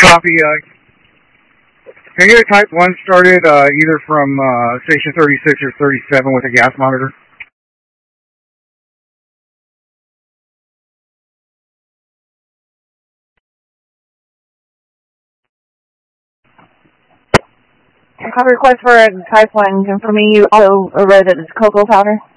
Copy. Can you get a type 1 started either from station 36 or 37 with a gas monitor? Copy request for a type 1 confirming you also read that it's cocoa powder.